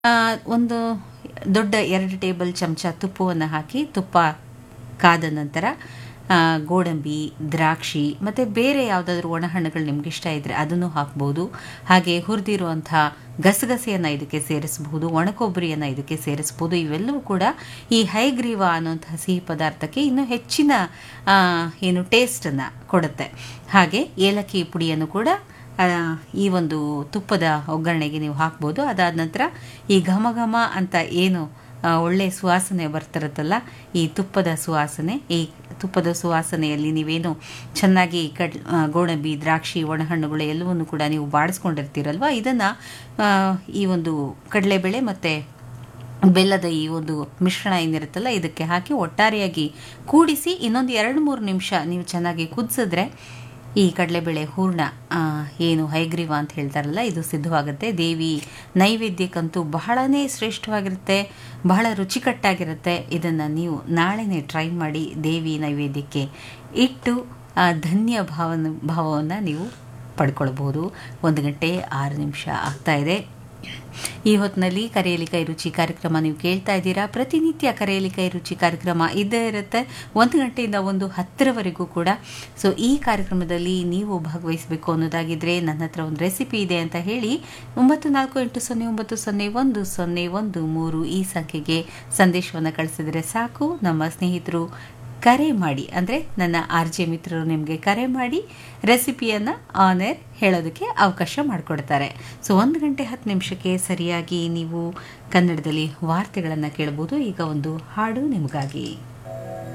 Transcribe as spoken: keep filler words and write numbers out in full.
ಆ, ಒಂದು ದೊಡ್ಡ ಎರಡು ಟೇಬಲ್ ಚಮಚ ತುಪ್ಪವನ್ನು ಹಾಕಿ ತುಪ್ಪ ಕಾದ ನಂತರ ಆ, ಗೋಡಂಬಿ ದ್ರಾಕ್ಷಿ ಮತ್ತು ಬೇರೆ ಯಾವುದಾದ್ರೂ ಒಣಹಣ್ಣುಗಳು ನಿಮ್ಗೆ ಇಷ್ಟ ಇದ್ದರೆ ಅದನ್ನು ಹಾಕ್ಬೋದು. ಹಾಗೆ ಹುರಿದಿರುವಂಥ ಗಸಗಸೆಯನ್ನು ಇದಕ್ಕೆ ಸೇರಿಸಬಹುದು, ಒಣಕೊಬ್ಬರಿಯನ್ನು ಇದಕ್ಕೆ ಸೇರಿಸಬಹುದು. ಇವೆಲ್ಲವೂ ಕೂಡ ಈ ಹೈಗ್ರೀವ ಅನ್ನುವಂತಹ ಸಿಹಿ ಪದಾರ್ಥಕ್ಕೆ ಇನ್ನೂ ಹೆಚ್ಚಿನ ಆ, ಏನು ಟೇಸ್ಟನ್ನು ಕೊಡುತ್ತೆ. ಹಾಗೆ ಏಲಕ್ಕಿ ಪುಡಿಯನ್ನು ಕೂಡ ಆ, ಈ ಒಂದು ತುಪ್ಪದ ಒಗ್ಗರಣೆಗೆ ನೀವು ಹಾಕ್ಬೋದು. ಅದಾದ ನಂತರ ಈ ಘಮ ಘಮ ಅಂತ ಏನು ಆ, ಒಳ್ಳೆ ಸುವಾಸನೆ ಬರ್ತಿರುತ್ತಲ್ಲ, ಈ ತುಪ್ಪದ ಸುವಾಸನೆ, ಈ ತುಪ್ಪದ ಸುವಾಸನೆಯಲ್ಲಿ ನೀವೇನು ಚೆನ್ನಾಗಿ ಕಡ್ ಆ, ಗೋಡಂಬಿ ದ್ರಾಕ್ಷಿ ಒಣಹಣ್ಣುಗಳು ಎಲ್ಲವನ್ನು ಕೂಡ ನೀವು ಬಾಡಿಸ್ಕೊಂಡಿರ್ತೀರಲ್ವ, ಇದನ್ನು ಈ ಒಂದು ಕಡಲೆಬೇಳೆ ಮತ್ತು ಬೆಲ್ಲದ ಈ ಒಂದು ಮಿಶ್ರಣ ಏನಿರುತ್ತಲ್ಲ ಇದಕ್ಕೆ ಹಾಕಿ ಒಟ್ಟಾರೆಯಾಗಿ ಕೂಡಿಸಿ ಇನ್ನೊಂದು ಎರಡು ಮೂರು ನಿಮಿಷ ನೀವು ಚೆನ್ನಾಗಿ ಕುದಿಸಿದ್ರೆ ಈ ಕಡಲೆಬೇಳೆ ಹೂರ್ಣ ಆ, ಏನು ಹೈಗ್ರೀವ ಅಂತ ಹೇಳ್ತಾರಲ್ಲ ಇದು ಸಿದ್ಧವಾಗುತ್ತೆ. ದೇವಿ ನೈವೇದ್ಯಕ್ಕಂತೂ ಬಹಳನೇ ಶ್ರೇಷ್ಠವಾಗಿರುತ್ತೆ, ಬಹಳ ರುಚಿಕಟ್ಟಾಗಿರುತ್ತೆ. ಇದನ್ನು ನೀವು ನಾಳೆನೇ ಟ್ರೈ ಮಾಡಿ ದೇವಿ ನೈವೇದ್ಯಕ್ಕೆ ಇಟ್ಟು ಆ ಧನ್ಯ ಭಾವನ ಭಾವವನ್ನು ನೀವು ಪಡ್ಕೊಳ್ಬೋದು. ಒಂದು ಗಂಟೆ ಆರು ನಿಮಿಷ ಆಗ್ತಾ ಇದೆ. ಈ ಹೊತ್ತಿನಲ್ಲಿ ಕರೆಯಲಿ ಕೈ ರುಚಿ ಕಾರ್ಯಕ್ರಮ ನೀವು ಕೇಳ್ತಾ ಇದ್ದೀರಾ. ಪ್ರತಿನಿತ್ಯ ಕರೆಯಲಿ ಕೈ ರುಚಿ ಕಾರ್ಯಕ್ರಮ ಇದ್ದೇ ಇರುತ್ತೆ ಒಂದು ಗಂಟೆಯಿಂದ ಒಂದು ಹತ್ತರವರೆಗೂ ಕೂಡ. ಸೊ ಈ ಕಾರ್ಯಕ್ರಮದಲ್ಲಿ ನೀವು ಭಾಗವಹಿಸಬೇಕು ಅನ್ನೋದಾಗಿದ್ದರೆ ನನ್ನ ಹತ್ರ ಒಂದು ರೆಸಿಪಿ ಇದೆ ಅಂತ ಹೇಳಿ ಒಂಬತ್ತು ನಾಲ್ಕು ಎಂಟು ಸೊನ್ನೆ ಒಂಬತ್ತು ಸೊನ್ನೆ ಒಂದು ಸೊನ್ನೆ ಒಂದು ಮೂರು ಈ ಸಂಖ್ಯೆಗೆ ಸಂದೇಶವನ್ನು ಕಳಿಸಿದರೆ ಸಾಕು. ನಮ್ಮ ಸ್ನೇಹಿತರು ಕರೆ ಮಾಡಿ, ಅಂದರೆ ನನ್ನ ಆರ್ ಜೆ ಮಿತ್ರರು ನಿಮಗೆ ಕರೆ ಮಾಡಿ ರೆಸಿಪಿಯನ್ನು ಆನ್ ಏರ್ ಹೇಳೋದಕ್ಕೆ ಅವಕಾಶ ಮಾಡಿಕೊಡ್ತಾರೆ. ಸೊ ಒಂದು ಗಂಟೆ ಹತ್ತು ನಿಮಿಷಕ್ಕೆ ಸರಿಯಾಗಿ ನೀವು ಕನ್ನಡದಲ್ಲಿ ವಾರ್ತೆಗಳನ್ನು ಕೇಳಬಹುದು. ಈಗ ಒಂದು ಹಾಡು ನಿಮಗಾಗಿ.